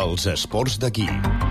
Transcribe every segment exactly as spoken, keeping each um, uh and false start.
Els esports d'aquí.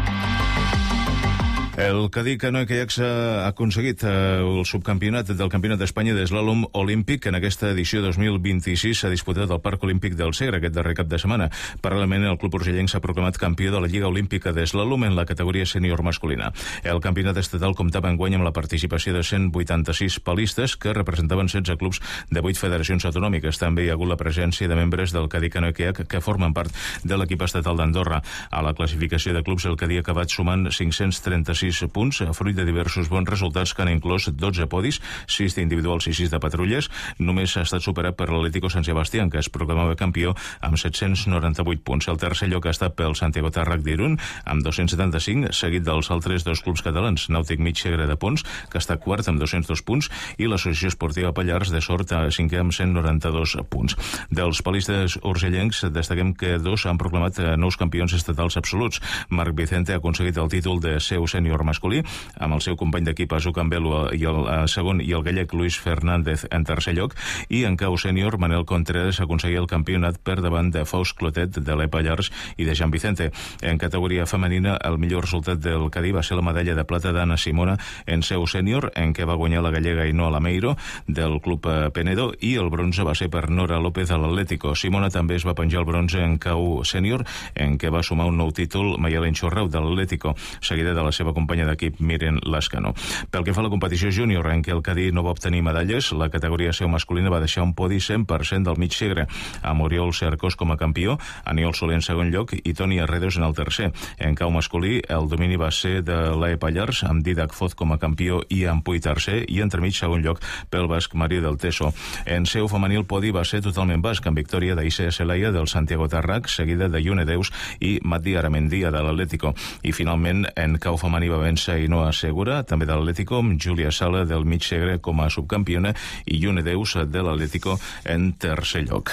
El Cadí Canoe Kayak s'ha aconseguit el subcampionat del Campionat d'Espanya d'eslàlom olímpic. En aquesta edició dos mil vint-i-sis s'ha disputat al Parc Olímpic del Segre aquest darrer cap de setmana. Paral·lelament, el club urgellenc s'ha proclamat campió de la Lliga Olímpica d'eslàlom en la categoria sènior masculina. El campionat estatal comptava enguany amb la participació de cent vuitanta-sis palistes que representaven setze clubs de vuit federacions autonòmiques. També hi ha hagut la presència de membres del Cadí Canoe Kayak que formen part de l'equip estatal d'Andorra. A la classificació de clubs, el Cadí ha acabat sumant cinc-cents trenta-sis punts, fruit de diversos bons resultats que han inclòs dotze podis, sis d'individuals i sis de patrulles. Només ha estat superat per l'Atlético Sant Sebastián, que es proclamava campió amb set-cents noranta-vuit punts. El tercer lloc ha estat pel Santiago Tàrrec d'Irún, amb dos-cents setanta-cinc, seguit dels altres dos clubs catalans, Nàutic Mig Segre de Pons, que està quart amb dos-cents dos punts, i l'Associació Esportiva Pallars de Sort a cinquè amb cent noranta-dos punts. Dels palistes urgellencs destaquem que dos han proclamat nous campions estatals absoluts. Marc Vicente ha aconseguit el títol de seu sènior masculí, amb el seu company d'equip Azu Campbell i el uh, segon i el gallec Luis Fernández en tercer lloc, i en cau sènior Manel Contreras aconseguia el campionat per davant de Faust Clotet, de l'E Pallars i de Jean Vicente. En categoria femenina, el millor resultat del Cadí va ser la medalla de plata d'Anna Simona en seu sènior, en què va guanyar la gallega Ainhoa Lameiro del club Penedo, i el bronze va ser per Nora López a l'Atlético. Simona també es va penjar el bronze en cau sènior, en què va sumar un nou títol Mayalen Chorrau de l'Atlético, seguida de la seva companya d'equip Miren Lascano. Pel que fa a la competició júnior, en què el Cadí no va obtenir medalles, la categoria seu masculina va deixar un podi cent per cent del mig Segre, amb Oriol Cercós com a campió, Aniol Soler en segon lloc i Toni Arredos en el tercer. En cau masculí, el domini va ser de l'E Pallars, amb Didac Foz com a campió i amb Puy tercer, i entremig segon lloc pel basc Mario del Teso. En seu femení, el podi va ser totalment basc, amb victòria d'Aisea Celaya del Santiago Tàrrec, seguida de Ione Deus i Mati Aramendia de l'Atlético. I finalment, en cau femení va vèncer Ainhoa Segura, també de l'Atlético, amb Júlia Sala del mig Segre com a subcampiona i Ione Deus de l'Atlético en tercer lloc.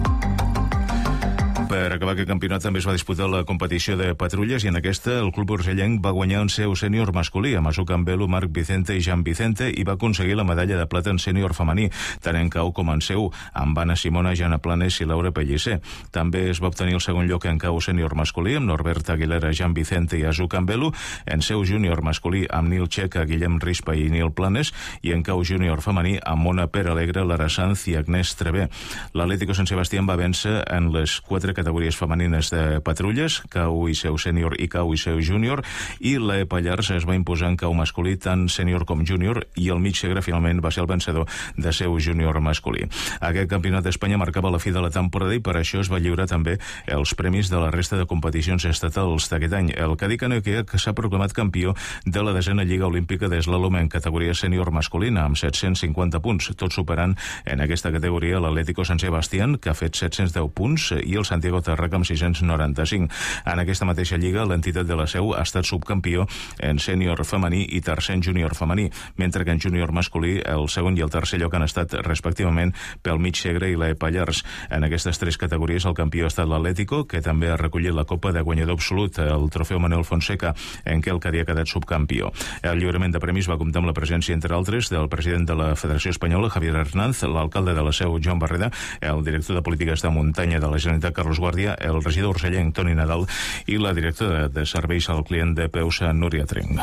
Per acabar aquest campionat també es va disputar la competició de patrulles, i en aquesta el club urgellenc va guanyar en seu sènior masculí amb Azu Campbell, Marc Vicente i Jean Vicente, i va aconseguir la medalla de plata en sènior femení, tant en cau com en seu, amb Anna Simona, Jana Planes i Laura Pellicer. També es va obtenir el segon lloc en cau sènior masculí amb Norbert Aguilera, Jean Vicente i Azu Campbell, en seu júnior masculí amb Nil Checa, Guillem Rispa i Nil Planes, i en cau júnior femení amb Mona Peralegre, Lara Sanz i Agnès Trevé. L'Atlético Sant Sebastián va vèncer en les quatre categories femenines de patrulles, cau i seu sènior i cau i seu júnior, i l'E Pallars es va imposar en cau masculí tant sènior com júnior, i el mig Segre finalment va ser el vencedor de seu júnior masculí. Aquest campionat d'Espanya marcava la fi de la temporada, i per això es va lliurar també els premis de la resta de competicions estatals d'aquest any. El Cadí Canoe Kayak s'ha proclamat campió de la desena Lliga Olímpica d'eslàlom en categoria sènior masculina, amb set-cents cinquanta punts, tot superant en aquesta categoria l'Atlético Sant Sebastián, que ha fet set-cents deu punts, i el Santiago Tàrrec amb sis-cents noranta-cinc. En aquesta mateixa lliga, l'entitat de la Seu ha estat subcampió en sènior femení i tercer en júnior femení, mentre que en júnior masculí el segon i el tercer lloc han estat respectivament pel mig Segre i l'E Pallars. En aquestes tres categories el campió ha estat l'Atlético, que també ha recollit la Copa de Guanyador Absolut, el Trofeu Manuel Fonseca, en què el Cadí ha quedat subcampió. El lliurament de premis va comptar amb la presència, entre altres, del president de la Federació Espanyola, Javier Hernández, l'alcalde de la Seu, Joan Barreda, el director de Polítiques de Muntanya de la Generalitat, Carlos Guàrdia, el regidor urgellenc, Toni Nadal, i la directora de Serveis al Client de Peusa, Núria Trenc.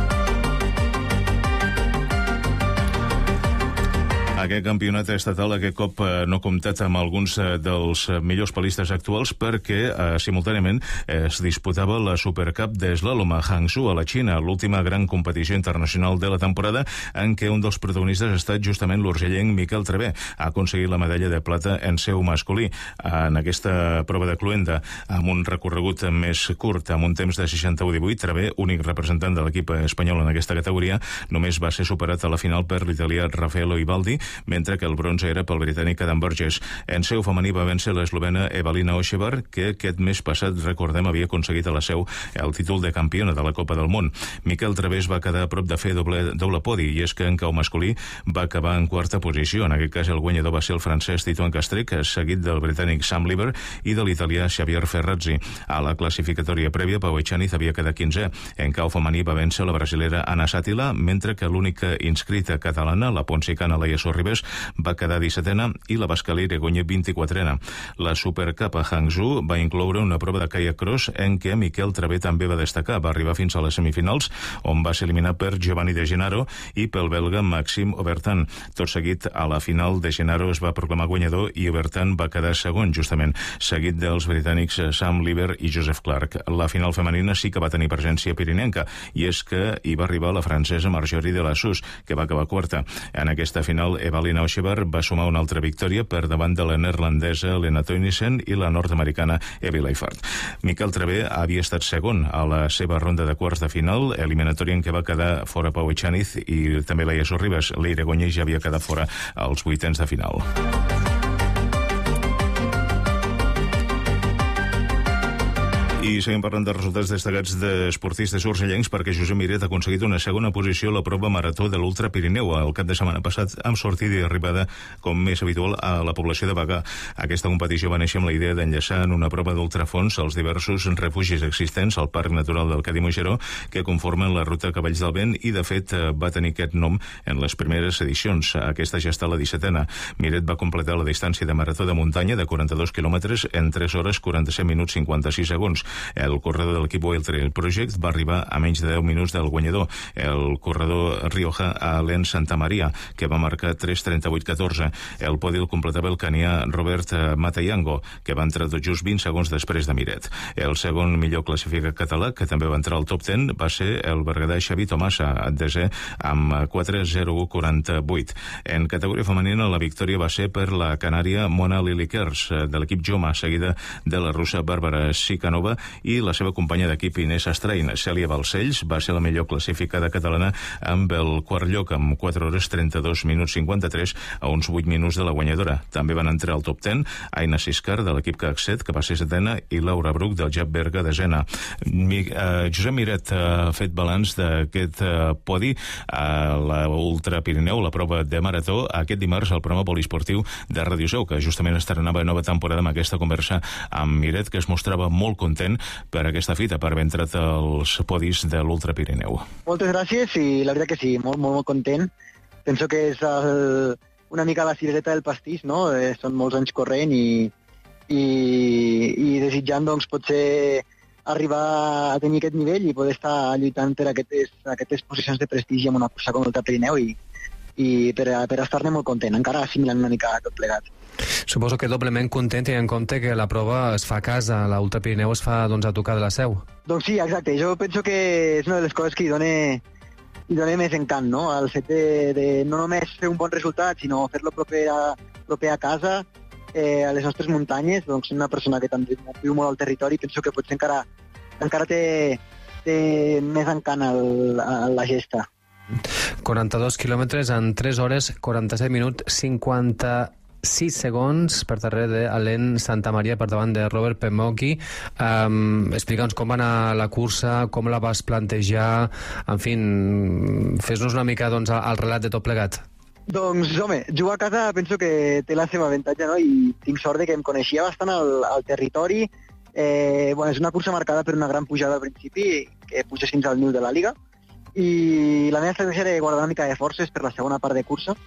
Aquest campionat estatal aquest cop no ha comptat amb alguns dels millors palistes actuals, perquè eh, simultàniament es disputava la Supercup d'eslàlom a Hangzhou, a la Xina, l'última gran competició internacional de la temporada, en què un dels protagonistes ha estat justament l'urgellenc Miquel Trevé. Ha aconseguit la medalla de plata en seu masculí en aquesta prova de cluenda, amb un recorregut més curt, amb un temps de seixanta-u divuit. Trevé, únic representant de l'equip espanyol en aquesta categoria, només va ser superat a la final per l'italià Raffaello Ibaldi, mentre que el bronze era pel britànic Adam Burgess. En seu femení va vèncer l'eslovena Evalina Ošebar, que aquest mes passat, recordem, havia aconseguit a la Seu el títol de campiona de la Copa del Món. Miquel Trevé va quedar a prop de fer doble, doble podi, i és que en cau masculí va acabar en quarta posició. En aquest cas el guanyador va ser el francès Tito Ancastrec, seguit del britànic Sam Liber i de l'italià Xavier Ferrazzi. A la classificatòria prèvia, Pau Echaniz havia quedat quinzè. En cau femení va vèncer la brasilera Anna Sátila, mentre que l'única inscrita catalana, la ponsicana Laia Sorri, Ribes va quedar dissetena i la basca Irigoyen vint-i-quatrena. La Supercup a Hangzhou va incloure una prova de kayak cross en què Miquel Travé també va destacar. Va arribar fins a les semifinals, on va ser eliminat per Giovanni De Gennaro i pel belga Maxime Obertan. Tot seguit, a la final, De Gennaro es va proclamar guanyador i Obertan va quedar segon, justament, seguit dels britànics Sam Lieber i Joseph Clark. La final femenina sí que va tenir presència pirinenca, i és que hi va arribar la francesa Marjorie de Lassus, que va acabar quarta. En aquesta final, Evalina Oshievar va sumar una altra victòria per davant de la neerlandesa Lena Teunissen i la nord-americana Evie Leifert. Miquel Travé havia estat segon a la seva ronda de quarts de final, eliminatòria en què va quedar fora Pau Echaniz i també la Jesús Ribes. L'Irigoyen ja havia quedat fora als vuitens de final. I seguim parlant de resultats destacats d'esportistes urgellencs, perquè Josep Miret ha aconseguit una segona posició a la prova marató de l'Ultra Pirineu. El cap de setmana passat, amb sortida i arribada, com més habitual, a la població de Bagà. Aquesta competició va néixer amb la idea d'enllaçar en una prova d'ultrafons els diversos refugis existents al Parc Natural del Cadí-Moixeró, que conformen la ruta Cavalls del Vent, i de fet va tenir aquest nom en les primeres edicions. Aquesta ja està a la dissetena. Miret va completar la distància de marató de muntanya de quaranta-dos quilòmetres en tres hores quaranta-set minuts cinquanta-sis segons. El corredor de l'equip Wild Trail Project va arribar a menys de deu minuts del guanyador, el corredor Rioja Alain Santamaria, que va marcar tres trenta-vuit catorze. El podi el completava el canià Robert Matayango, que va entrar tot just vint segons després de Miret. El segon millor classificat català, que també va entrar al top deu, va ser el berguedà Xavi Tomasa, desè, amb quatre zero u quaranta-vuit. En categoria femenina, la victòria va ser per la canària Mona Lilikers, de l'equip Joma, seguida de la russa Bàrbara Sikanova i la seva companya d'equip Inés Astrain. Cèlia Balcells va ser la millor classificada catalana amb el quart lloc, amb quatre hores trenta-dos minuts cinquanta-tres, a uns vuit minuts de la guanyadora. També van entrar al top deu Aina Siscar, de l'equip Caxet, que va ser setena, i Laura Bruc, del Jap Berga, desena. Mi, eh, Josep Miret ha fet balanç d'aquest eh, podi a la Ultra Pirineu, la prova de marató, aquest dimarts al programa poliesportiu de Ràdio Seu, que justament estrenava nova temporada amb aquesta conversa amb Miret, que es mostrava molt content per aquesta fita, per haver entrat als podis de l'Ultra Pirineu. Moltes gràcies, i la veritat que sí, molt, molt, molt content. Penso que és el, una mica la cirereta del pastís, no? Eh, són molts anys corrent i, i, i desitjant, doncs, potser arribar a tenir aquest nivell i poder estar lluitant per aquestes, aquestes posicions de prestigi en una cursa com l'Ultra Pirineu, i, i per, per estar-ne molt content, encara assimilant una mica tot plegat. Suposo que doblement content, tenint en compte que la prova es fa a casa, la Ultra Pirineu es fa, doncs, a tocar de la Seu. Doncs sí, exacte. Jo penso que és una de les coses que hi dona, hi dona més encant, no? El fet de, de no només fer un bon resultat, sinó fer-lo proper a, proper a casa, eh, a les nostres muntanyes. Doncs una persona que també viu molt al territori, penso que potser encara, encara té, té més encant el, a la gesta. quaranta-dos quilòmetres en tres hores, quaranta-set minuts, cinquanta sis segons per darrere d'Alain Santamaria, per davant de Robert Pemocchi. Um, Explica'ns com va anar la cursa, com la vas plantejar, en fi, fes-nos una mica, doncs, el relat de tot plegat. Doncs, home, jugar a casa penso que té la seva avantatge, no? I tinc sort de que em coneixia bastant el, el territori. Eh, bueno, és una cursa marcada per una gran pujada al principi, que puges fins al niu de la Liga, i la meva estratègia era guardar una mica de forces per la segona part de cursa.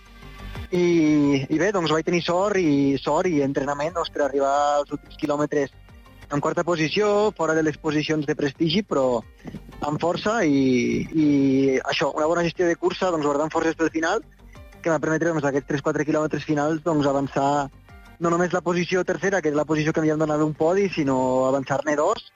I, i bé, doncs vaig tenir sort i sort i entrenament, doncs, per arribar als últims quilòmetres en quarta posició, fora de les posicions de prestigi, però amb força, i, i això, una bona gestió de cursa, doncs guardant forces pel final, que m'ha permetre, doncs, aquests tres quatre quilòmetres finals, doncs, avançar no només la posició tercera, que és la posició que m'havien donat un podi, sinó avançar-ne dos.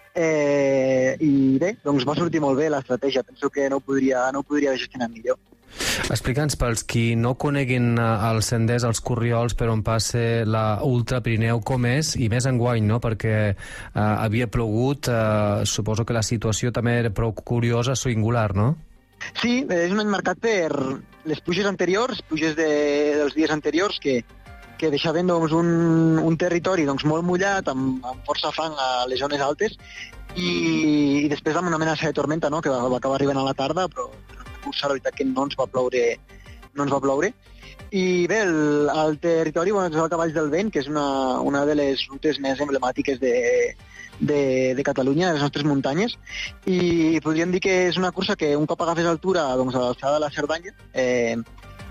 Eh, I bé, doncs va sortir molt bé l'estratègia. Penso que no ho podria, no ho podria haver gestionat millor. Explica'ns, pels qui no coneguin els senders, els corriols per on passa la Ultra Pirineu, com és, i més enguany, no? Perquè eh, havia plogut, eh, suposo que la situació també era prou curiosa, singular, no? Sí, és un any marcat per les pluges anteriors, pluges de, dels dies anteriors, que, que deixaven, doncs, un, un territori, doncs, molt mullat, amb, amb força fang a les zones altes, i, i després amb una amenaça de tormenta, no?, que va, va acabar arribant a la tarda, però cursa, la veritat que no ens va ploure, no ens va ploure. I bé, el, el territori, bueno, és el Cavalls del Vent, que és una, una de les rutes més emblemàtiques de, de, de Catalunya, de les nostres muntanyes, i podríem dir que és una cursa que un cop agafes altura, doncs, a l'alçada de la Cerdanya, eh,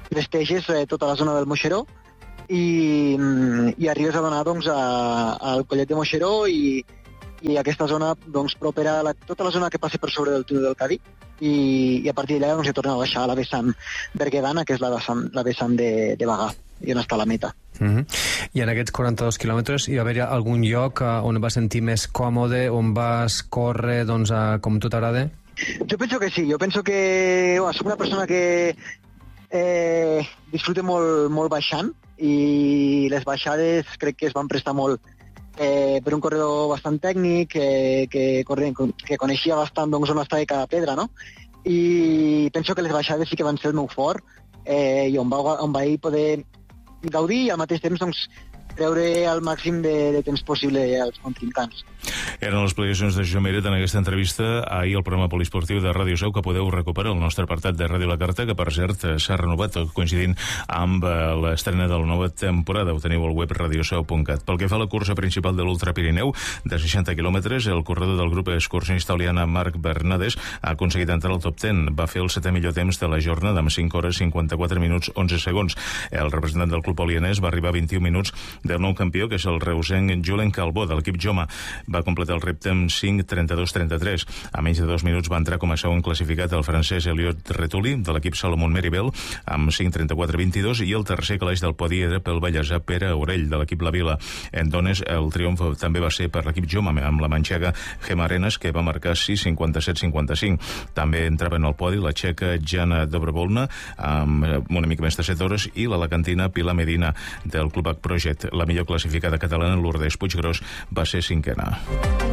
resteixes eh, tota la zona del Moixeró i, i arribes a donar doncs, a, al Collet de Moixeró i, i aquesta zona doncs, propera a la, tota la zona que passa per sobre del túnel del Cadí i, i a partir d'allà doncs, se torna a baixar a la vessant berguedana, que és la vessant, la vessant de, de Bagà, i on està la meta. Mm-hmm. I en aquests quaranta-dos quilòmetres hi va haver algun lloc on vas sentir més còmode, on vas córrer doncs, a, com tu t'agrada? Jo penso que sí, jo penso que oh, soc una persona que eh, disfruta molt, molt baixant i les baixades crec que es van prestar molt eh, per un corredor bastant tècnic eh, que, que coneixia bastant doncs, on estava cada pedra, no? I penso que les baixades sí que van ser el meu fort eh, i on, va, on vaig poder gaudir i al mateix temps doncs, treure el màxim de, de temps possible als contrincants. Eren les explicacions de Josep Meret en aquesta entrevista ahir al programa poliesportiu de Ràdio Seu, que podeu recuperar el nostre apartat de Ràdio La Carta, que per cert s'ha renovat coincidint amb l'estrena de la nova temporada. Ho teniu al web radioseu punt cat. Pel que fa a la cursa principal de l'Ultra Pirineu, de seixanta quilòmetres, el corredor del grup excursionista Oliana, Marc Bernades, ha aconseguit entrar al top deu. Va fer el setè millor temps de la jornada amb cinc hores cinquanta-quatre minuts onze segons. El representant del club olianès va arribar a vint-i-un minuts del nou campió, que és el reusenc Julen Calbó, de l'equip Joma. Va completar el repte amb cinc trenta-dos trenta-tres. A menys de dos minuts va entrar com a segon classificat el francès Eliot Retuli, de l'equip Salomon Meribel, amb cinc trenta-quatre vint-i-dos, i el tercer calaix del podi era pel ballesà Pere Aurell, de l'equip La Vila. En dones, el triomf també va ser per l'equip Joma, amb la manxega Gemma Arenas, que va marcar sis cinquanta-set cinquanta-cinc. També entrava en el podi la txeca Jana Dobrovolna, amb una mica més de set hores, i l'alacantina Pilar Medina, del Club H Project. La millor classificada catalana, Lourdes Puiggròs, va ser cinquena.